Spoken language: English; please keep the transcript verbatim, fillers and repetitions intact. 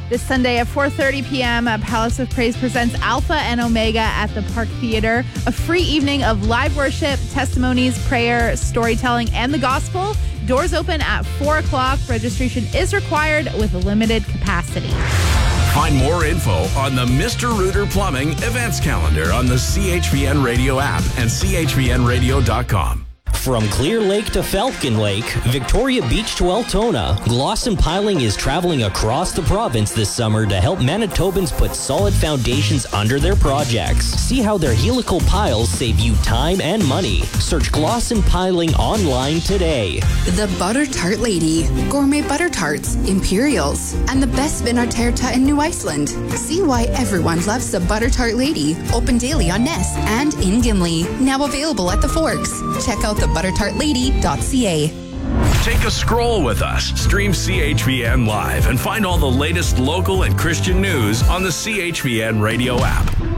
This Sunday at four thirty p.m., uh, Palace of Praise presents Alpha and Omega at the Park Theater. A free evening of live worship, testimonies, prayer, storytelling, and the gospel. Doors open at four o'clock. Registration is required with a limited capacity. Find more info on the Mister Rooter Plumbing events calendar on the C H V N Radio app and C H V N radio dot com. From Clear Lake to Falcon Lake, Victoria Beach to Altona, Glosson Piling is traveling across the province this summer to help Manitobans put solid foundations under their projects. See how their helical piles save you time and money. Search Glosson Piling online today. The Butter Tart Lady, gourmet butter tarts, Imperials, and the best Vinarterta in New Iceland. See why everyone loves the Butter Tart Lady. Open daily on Ness and in Gimli. Now available at the Forks. Check out the butter tart lady dot c a. Take a scroll with us. Stream C H V N Live and find all the latest local and Christian news on the C H V N Radio app.